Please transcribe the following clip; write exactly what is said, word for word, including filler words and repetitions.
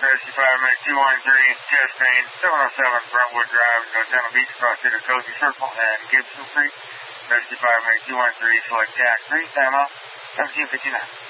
Rescue Fireman two one three, Chastain, seven oh seven Brentwood Drive, Daytona Beach, cross into Cozy Circle and Gibson Creek. Rescue Fireman two one three, select Jack three, time out, seventeen fifty-nine.